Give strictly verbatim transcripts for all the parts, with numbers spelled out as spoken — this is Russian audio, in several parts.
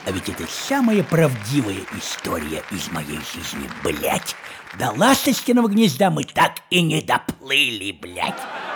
А ведь это самая правдивая история из моей жизни, блядь. До Ласточкиного гнезда мы так и не доплыли, блядь.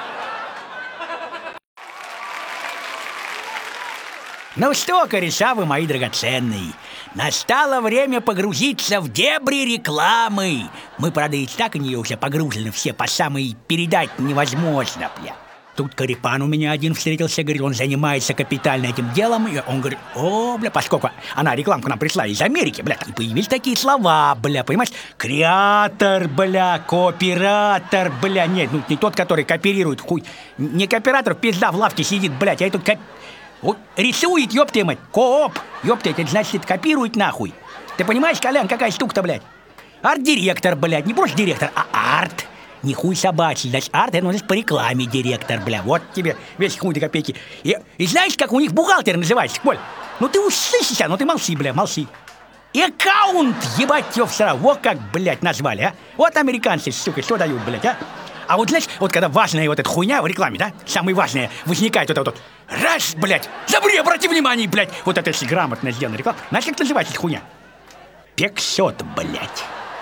Ну что, кореша вы мои драгоценные, настало время погрузиться в дебри рекламы. Мы, правда, и так в нее уже погружены все по самой передать невозможно, бля. Тут Карипан у меня один встретился, говорит, он занимается капитально этим делом. И он говорит, о, бля, поскольку она рекламку нам пришла из Америки, бля, и появились такие слова, бля, понимаешь? Креатор, бля, кооператор, бля, нет, ну не тот, который кооперирует, хуй. Не кооператор, пизда в лавке сидит, блядь, а этот коп... Вот рисует, ёпты мать, кооп, ёпты, это значит копирует нахуй. Ты понимаешь, Колян, какая штука-то, блядь? Арт-директор, блядь, не просто директор, а арт. Не хуй собачий, значит, арт, это значит по рекламе директор, бля, вот тебе весь хуй до копейки. И, и знаешь, как у них бухгалтер называется, Коль? Ну ты уж слышишься, ну ты молчи, бля, молчи. Аккаунт, ебать его всрал, вот как, блядь, назвали, а? Вот американцы, сука, что дают, блядь, а? А вот, знаешь, вот когда важная вот эта хуйня в рекламе, да, самое важное, возникает вот это вот, раз, блядь, забыли, обрати внимание, блядь, вот это если грамотно сделана реклама, знаешь, как называется эта хуйня? Пексет, блядь.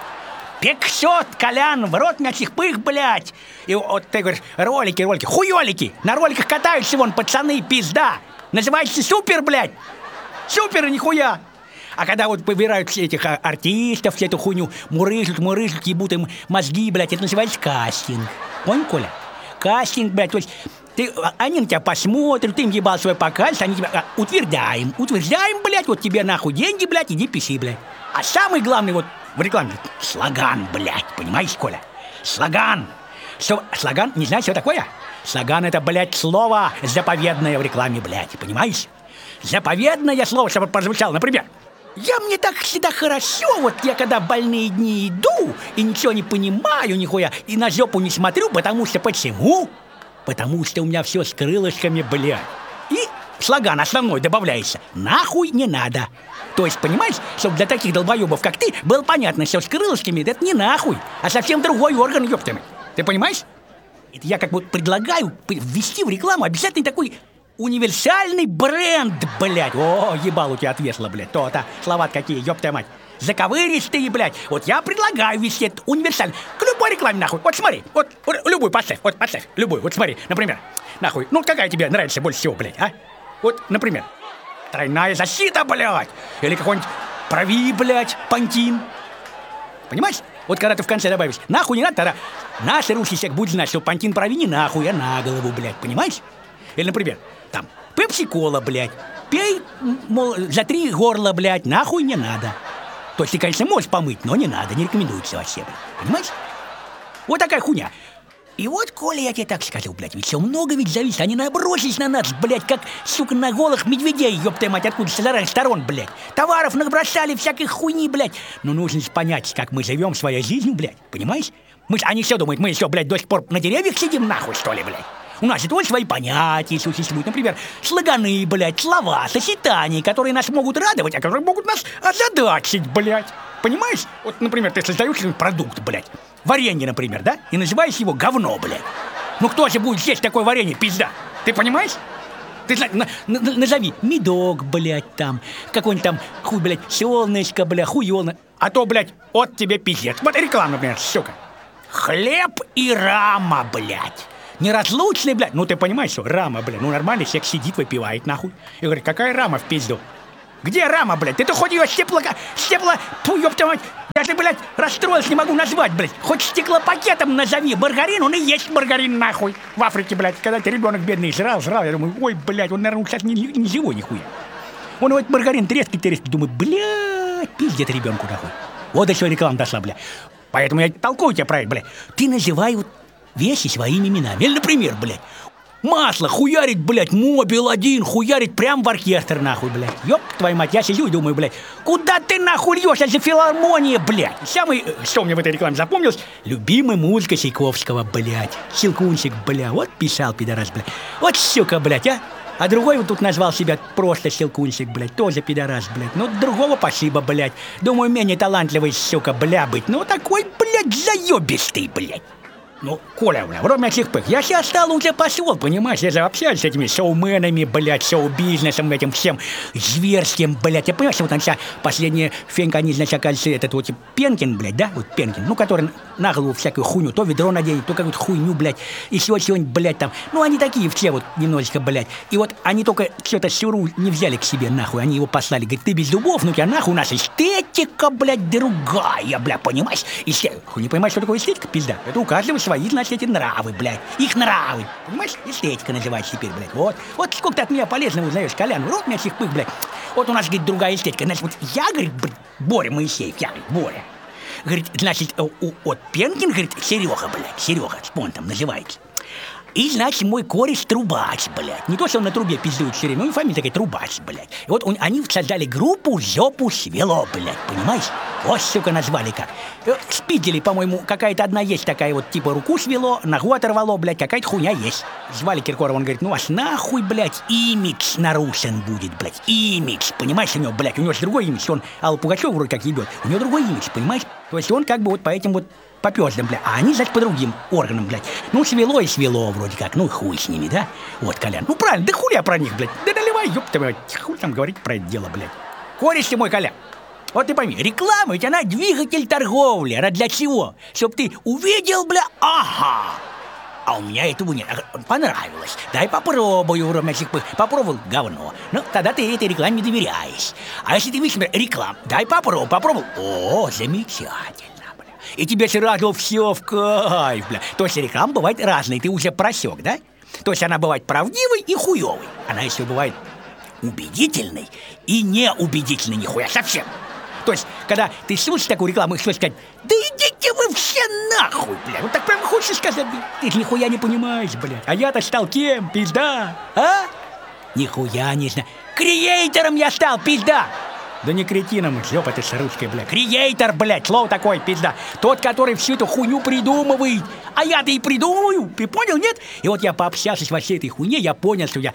Пексет, Колян, в рот мячих пых, блядь. И вот ты говоришь, ролики, ролики, хуёлики, на роликах катаются вон пацаны, пизда. Называется супер, блядь. Супер, нихуя. А когда вот выбирают все этих артистов, всю эту хуйню, мурыжут, мурыжут, ебут им мозги, блядь, это называется кастинг. Понял, Коля? Кастинг, блядь, то есть ты, они на тебя посмотрят, ты им ебал свой показ, они тебя а, утверждаем, утверждаем, блядь, вот тебе нахуй деньги, блядь, иди пиши, блядь. А самый главный вот в рекламе слоган, блядь, понимаешь, Коля? Слоган. Что, слоган, не знаешь, что такое? Слоган это, блядь, слово заповедное в рекламе, блядь, понимаешь? Заповедное слово, чтобы прозвучало, например, я мне так всегда хорошо, вот я когда в больные дни иду и ничего не понимаю нихуя, и на жопу не смотрю, потому что почему? Потому что у меня все с крылышками, блядь. И слоган основной добавляется, нахуй не надо. То есть, понимаешь, чтобы для таких долбоебов, как ты, было понятно, что с крылышками это не нахуй, а совсем другой орган, ёптами. Ты понимаешь? Это я как бы предлагаю ввести в рекламу обязательно такой универсальный бренд, блядь. О, ебал у тебя отвесло, блядь. То-то, слова какие, ёптая мать. Заковыристые, блядь. Вот я предлагаю ввести этот универсальный. К любой рекламе, нахуй. Вот смотри, вот, вот любую поставь, вот поставь, любую. Вот смотри, например, нахуй. Ну, какая тебе нравится больше всего, блядь, а? Вот, например. Тройная защита, блядь! Или какой-нибудь прови, блядь, пантин. Понимаешь? Вот когда ты в конце добавишь, нахуй не надо, тогда наши русский человек будет знать, что пантин прови не нахуй, а на голову, блядь, понимаешь? Или, например, там, пепси-кола, блядь, пей, мол, за три горла, блядь, нахуй не надо. То есть ты, конечно, можешь помыть, но не надо, не рекомендуется вообще, блядь, понимаешь? Вот такая хуйня. И вот, Коля, я тебе так скажу, блядь, ведь все много ведь зависит. Они набросились на нас, блядь, как, сука, на голых медведей, ёптая мать, откуда с разных сторон, блядь. Товаров набросали, всякой хуйни, блядь. Но нужно же понять, как мы живем своей жизнью, блядь, понимаешь? Мы, они все думают, мы еще, блядь, до сих пор на деревьях сидим, нахуй, что ли, блядь? У нас же тоже свои понятия существуют. Например, слоганы, блядь, слова, сочетания, которые нас могут радовать, а которые могут нас озадачить, блядь. Понимаешь? Вот, например, ты создаешь продукт, блядь. Варенье, например, да? И называешь его говно, блядь. Ну кто же будет есть такое варенье, пизда? Ты понимаешь? Ты на, на, назови медок, блядь, там, какой-нибудь там, хуй, блядь, солнышко, блядь, хуёно. А то, блядь, вот тебе пиздец. Вот реклама, например, сука. Хлеб и рама, блядь. Неразлучный, блядь. Ну ты понимаешь, что рама, блядь, ну нормальный человек сидит, выпивает, нахуй. И говорит, какая рама в пизду? Где рама, блядь? Ты-то хоть ее степло... Степло... Фу, ёпта мать. Даже, блядь, расстроился, не могу назвать, блядь. Хоть стеклопакетом назови. Маргарин, он и есть маргарин, нахуй. В Африке, блядь, когда ты ребенок бедный жрал, жрал. Я думаю, ой, блядь, он, наверное, сейчас не, не живой нихуя. Он вот маргарин трескает, трескает. Думаю, блядь, пиздец ребенку, нахуй. Вот до чего реклама дошла, блядь. Поэтому я толкую тебя правильно, блядь. Ты называй вот вещи своими именами. Или, например, блядь, масло хуярит, блядь, мобил один, хуярит прям в оркестр, нахуй, блядь. Ёб твою мать, я сижу и думаю, блядь, куда ты нахуй льёшь, это же филармония, блядь. Самый, что мне в этой рекламе запомнилось, любимая музыка Чайковского, блядь. Щелкунчик, блядь, вот писал пидорас, блядь. Вот сука, блядь, а. А другой вот тут назвал себя просто Щелкунчик, блядь, тоже пидорас, блядь. Ну, другого спасибо, блядь. Думаю, менее талантливый, сука, бля, быть. Ну, такой, блядь, заёбистый, блядь. Ну, Коля, бля, кроме этих пых, я сейчас стал уже пошел, понимаешь? Я же общаюсь с этими шоуменами, блядь, шоу-бизнесом, этим всем зверским, блядь. Я понимаю, что вот он сейчас, последняя фенька, они, значит, оказывается, этот вот Пенкин, блядь, да? Вот Пенкин, ну, который на голову всякую хуйню, то ведро наденет, то какую-то хуйню, блядь, еще чего-нибудь, блядь, там. Ну, они такие все вот немножечко, блядь. И вот они только что-то Сюру не взяли к себе, нахуй. Они его послали, говорит, ты без зубов, ну тебя нахуй, у нас эстетика, блядь, другая, блядь, понимаешь? Эстетика. Хуй не понимаешь, что такое эстетика, пизда? Это у каждого свои, значит, эти нравы, блядь. Их нравы. Понимаешь? Эстетика называется теперь, блядь. Вот. Вот сколько ты от меня полезного узнаешь, Колян. Рот меня всех пых, блядь. Вот у нас, говорит, другая эстетика. Значит, вот я, говорит, Боря Моисеев, я, говорит, Боря. Говорит, значит, у, вот Пенкин, говорит, Серега, блядь, Серега, он там называется. И, значит, мой кореш Трубач, блядь. Не то, что он на трубе пиздует все время, у него фамилия такая Трубач, блядь. И вот он, они создали группу «Жопу свело», блядь, понимаешь? Вот, сука, назвали как. В Питере, по-моему, какая-то одна есть такая вот, типа, руку свело, ногу оторвало, блядь, какая-то хуйня есть. Звали Киркорова, он говорит, ну, аж нахуй, блядь, имидж нарушен будет, блядь, имидж, понимаешь, у него, блядь, у него же другой имидж, он Аллу Пугачеву вроде как ебет, у него другой имидж, понимаешь? То есть он как бы вот по этим вот по пёздам, бля, а они, значит, по другим органам, блядь. Ну, свело и свело вроде как, ну, хуй с ними, да? Вот, Колян, ну, правильно, да хули я про них, блядь, да наливай, ёпта, блядь, хуй там говорить про это дело, блядь. Кореш ты мой, Колян, вот ты пойми, реклама ведь она двигатель торговли, она для чего? Чтоб ты увидел, бля, ага, а у меня этого нет, понравилось, дай попробую, вроде этих пых, попробовал, говно, ну, тогда ты этой рекламе не доверяешь. А если ты видишь, например, рекламу, дай попробую, попробовал, о, замечательно. И тебе сразу все в кайф, бля. То есть реклама бывает разной, ты уже просек, да? То есть она бывает правдивой и хуевой. Она еще бывает убедительной и неубедительной нихуя совсем. То есть, когда ты слушаешь такую рекламу и хочешь сказать, да идите вы все нахуй, бля. Вот так прям хочешь сказать, бля. Ты же нихуя не понимаешь, бля. А я-то стал кем, пизда, а? Нихуя не знаю. Креатором я стал, пизда. Да не кретином, жопа ты с ручкой, бля. Креатор, блядь, слово такое, пизда. Тот, который всю эту хуйню придумывает. А я-то и придумываю, ты понял, нет? И вот я пообщавшись во всей этой хуйне, я понял, что я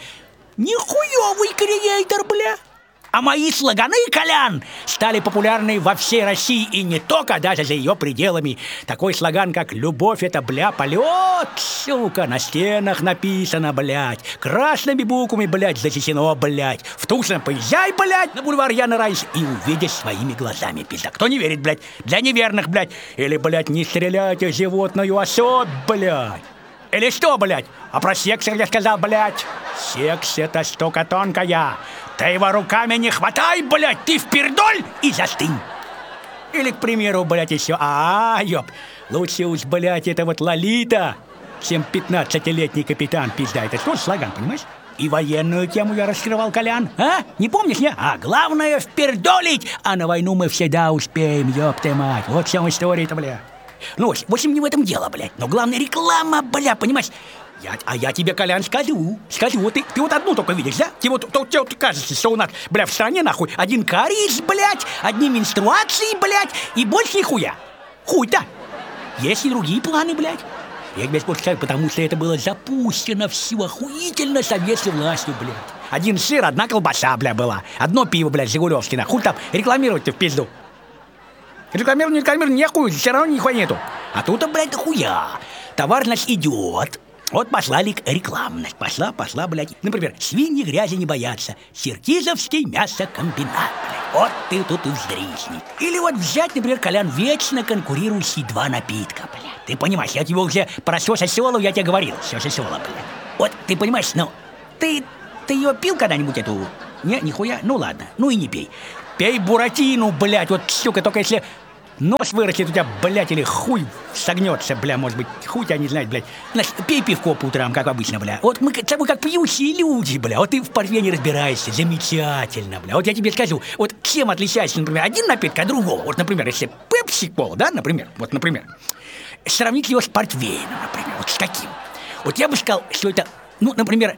нихуёвый креатор, бля. А мои слоганы, Колян, стали популярны во всей России и не только, даже за ее пределами. Такой слоган, как «Любовь — это, бля, полет», сука, на стенах написано, блядь. Красными буквами, блядь, зачтено, блядь. В Тушино поезжай, блядь, на бульвар Яна Райс и увидишь своими глазами, пизда. Кто не верит, блядь, для неверных, блядь. Или, блядь, не стреляйте животную особь, блядь. Или что, блядь? А про секс я сказал, блядь. Секс — это штука тонкая. Ты его руками не хватай, блядь, ты впердоль и застынь. Или, к примеру, блядь, еще, а, ёп, лучше уж, блядь, это вот Лолита, чем пятнадцатилетний капитан, пизда. Это тоже слоган, понимаешь? И военную тему я раскрывал, Колян, а? Не помнишь, не? А главное впердолить, а на войну мы всегда успеем, ёпта мать. Вот вся история-то, бля. Ну, в общем, не в этом дело, блядь. Но главное реклама, бля, понимаешь? Я, а я тебе, Колян, скажу, скажу, ты, ты вот одну только видишь, да? Тебе вот, то, тебе вот кажется, что у нас, бля, в стране, нахуй, один кариес, блядь, одни менструации, блядь, и больше нихуя. Хуй-то. Есть и другие планы, блядь. Я тебе скажу, потому что это было запущено всю охуительно советской властью, блядь. Один сыр, одна колбаса, бля, была. Одно пиво, блядь, Жигулевское, хуй там рекламировать-то в пизду. Рекламировать, не рекламировать, нихуя, все равно нихуя нету. А тут-то, блядь, хуя. Товар, значит, идет. Вот пошла рекламность, пошла, пошла, блядь. Например, свиньи грязи не боятся. Сиркизовский мясокомбинат, блядь. Вот ты тут и вздрисни. Или вот взять, например, Колян, вечно конкурирующие два напитка, блядь. Ты понимаешь, я тебе уже про сёса-сёлу я тебе говорил. Сёса-сёла, блядь. Вот ты понимаешь, ну, ты, ты ее пил когда-нибудь эту? Не, нихуя? Ну ладно, ну и не пей. Пей буратину, блядь, вот, сука, только если нос вырастет у тебя, блядь, или хуй согнется, бля, может быть, хуй тебя не знает, блядь. Значит, пей пивко по утрам, как обычно, бля. Вот мы с тобой как пьющие люди, бля. Вот ты в парфе не разбираешься, замечательно, бля. Вот я тебе скажу, вот чем отличается, например, один напиток от другого. Вот, например, если пепси-кола, да, например, вот, например, сравнить его с портвейном, например, вот с каким. Вот я бы сказал, что это, ну, например,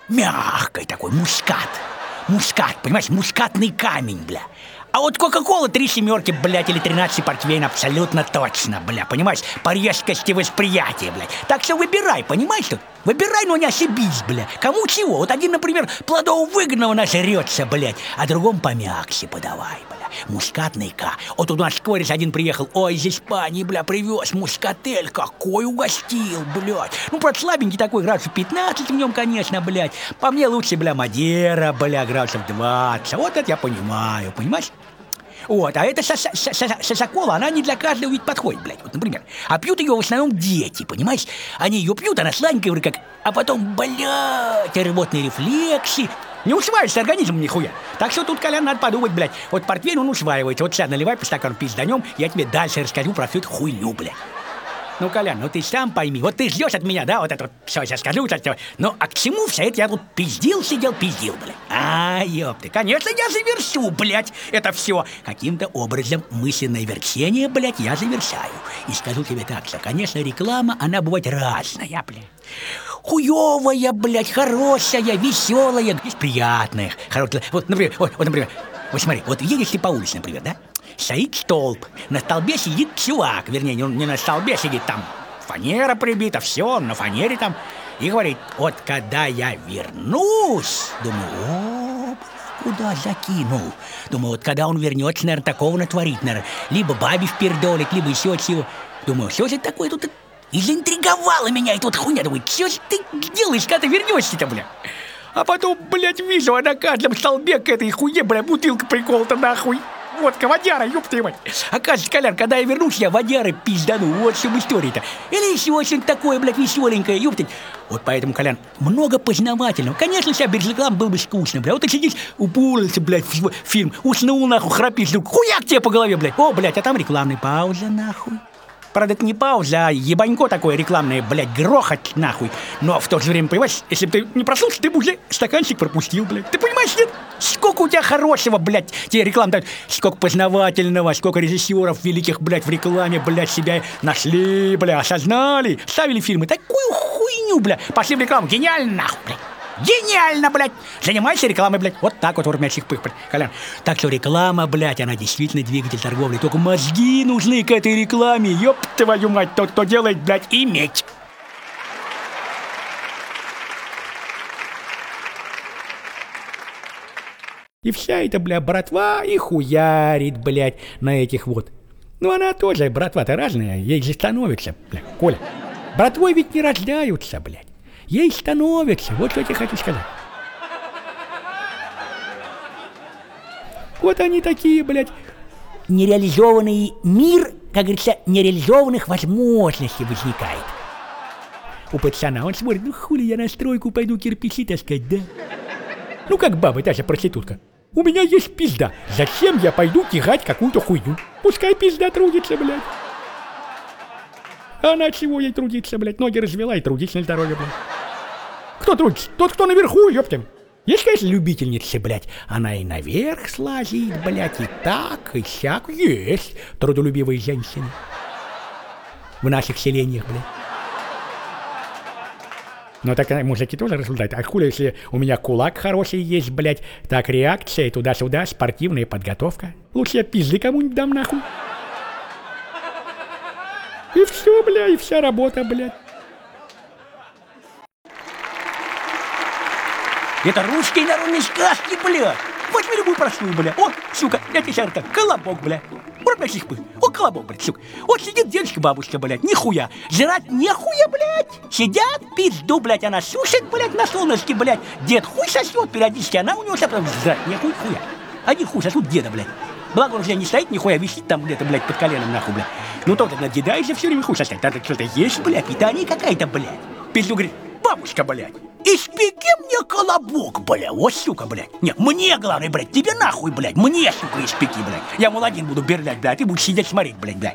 мягкий такой мускат. Мускат, понимаешь, мускатный камень, бля. А вот Кока-Кола три семерки, блядь, или тринадцать портвейн абсолютно точно, бля, понимаешь? По резкости восприятия, блядь. Так что выбирай, понимаешь тут? Выбирай, но не ошибись, бля. Кому чего? Вот один, например, плодово выгодного нажрется, блядь, а другому помягче подавай, бля. мускатный ка. Вот тут у нас кореш один приехал, ой, из Испании, бля, привез мускатель, какой угостил, блядь. Ну, правда, слабенький такой, градусов пятнадцать в нем, конечно, блядь. По мне лучше, бля, Мадера, бля, градусов двадцать. Вот это я понимаю, понимаешь? Вот, а эта шосакола, она не для каждого ведь подходит, блядь, вот, например. А пьют ее в основном дети, понимаешь? Они ее пьют, она сладенькая, вроде как, а потом, блядь, рвотные рефлексы. Не усваивается организм нихуя. Так что тут, Колян, надо подумать, блядь. Вот портвейн, он усваивается. Вот сейчас наливай по стакану пизданем, я тебе дальше расскажу про всю эту хуйню, блядь. Ну, Колян, ну ты сам пойми, вот ты ждешь от меня, да, вот это вот, все, сейчас скажу, вот это, ну, а к чему все это я тут пиздил, сидел, пиздил, блядь? А, ёпты, конечно, я завершу, блядь, это все. Каким-то образом мысленное верчение, блядь, я завершаю. И скажу тебе так, что, конечно, реклама, она бывает разная, блядь. Хуёвая, блядь, хорошая, веселая, есть приятная, хорошая. Вот, например, вот, вот, например, вот смотри, вот едешь ты по улице, например, да? Стоит столб, на столбе сидит чувак, вернее, не, не на столбе сидит, там фанера прибита, все, на фанере там, и говорит, вот когда я вернусь, думаю, о, куда закинул? Думаю, вот когда он вернется, наверное, такого натворит, наверное, либо бабе впердолит, либо еще чего. Думаю, что же это такое тут? И заинтриговала меня эта вот хуйня, думаю, что же ты делаешь, когда ты вернешься-то, бля? А потом, блядь, вижу, а на каждом столбе к этой хуе, бля, бутылка приколота нахуй. Водка, водяра, ёб твою мать. Оказывается, Колян, когда я вернусь, я водяры пиздану. Вот в чем история-то. Или еще что-нибудь такое, блядь, веселенькое, ёптать. Вот поэтому, Колян, много познавательного. Конечно, себя без рекламы было бы скучно, блядь. Вот ты сидишь, упорился, блядь, в фильм, уснул, нахуй, храпишь, ну, хуяк тебе по голове, блядь. О, блядь, а там рекламная пауза, нахуй. Правда, это не пауза, а ебанько такое рекламное, блядь, грохот, нахуй. Но в то же время, понимаешь, если бы ты не проснулся, ты бы уже стаканчик пропустил, блядь. Ты понимаешь, нет? Сколько у тебя хорошего, блядь, тебе реклам дают. Сколько познавательного, сколько режиссеров великих, блядь, в рекламе, блядь, себя нашли, блядь, осознали. Ставили фильмы. Такую хуйню, блядь. Пошли в рекламу. Гениально, нахуй, блядь. Гениально, блядь! Занимайся рекламой, блядь. Вот так вот, вот у меня чих-пых, блядь, Колян. Так что реклама, блядь, она действительно двигатель торговли. Только мозги нужны к этой рекламе. Ёб твою мать, тот, кто делает, блядь, иметь. И вся эта, бля, братва и хуярит, блядь, на этих вот. Ну, она тоже, братва-то разная, ей же становится, бля, Коля. Братвой ведь не рождаются, блядь. Ей становится, вот что я тебе хочу сказать. Вот они такие, блядь, нереализованный мир, как говорится, нереализованных возможностей возникает. У пацана он смотрит, ну хули я на стройку пойду кирпичи таскать, да? Ну как баба, та же проститутка. У меня есть пизда, зачем я пойду тягать какую-то хуйню? Пускай пизда трудится, блядь. А на чего ей трудиться, блядь? Ноги развела и трудиться на здоровье, блядь. Кто трудится? Тот, кто наверху, ёптем. Есть, конечно, любительницы, блядь. Она и наверх слазит, блядь, и так, и сяк. Есть трудолюбивые женщины. В наших селениях, блядь. Но так мужики тоже рассуждают. А хули, если у меня кулак хороший есть, блядь, так реакция туда-сюда, спортивная подготовка. Лучше я пизды кому-нибудь дам, нахуй. И все, бля, и вся работа, блядь. Это русские народные сказки, бля. Возьми любую простую, бля. О, сука, я тебе сейчас так, колобок, бля. Вот, блядь, их О, колобок, блядь, сука. Вот сидит дедушка-бабушка, блядь, нихуя. Жрать нехуя, блядь. Сидят, пизду, блядь, она сушит, блядь, на солнышке, блядь. Дед хуй сосет периодически, она у него потом жрать нехуй, хуя. Один хуй сосут деда, блядь. Благо он уже не стоит, нихуя висит там где-то, блядь, под коленом, нахуй, блядь. Ну то-то надедаешься все время хуй сосать. Надо что-то есть, блядь, питание какая-то, блядь. Пизду говорит, бабушка, блядь. Испеки мне колобок, бля, вот сука, блядь. Не, мне главное, блядь, тебе нахуй, блядь, мне, сука, испеки, блядь. Я молодец буду берлять, блядь, ты будешь сидеть смотреть, блядь, блядь.